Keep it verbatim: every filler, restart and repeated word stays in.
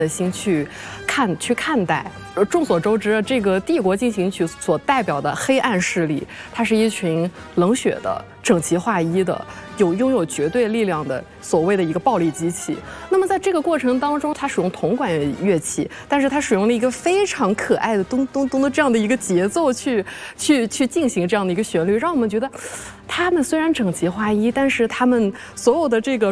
的心去看去看待。众所周知，这个帝国进行曲所代表的黑暗势力，它是一群冷血的、整齐划一的、有拥有绝对力量的所谓的一个暴力机器。那么在这个过程当中，它使用铜管乐器，但是它使用了一个非常可爱的咚咚咚的这样的一个节奏去去去进行这样的一个旋律，让我们觉得，他们虽然整齐划一，但是他们所有的这个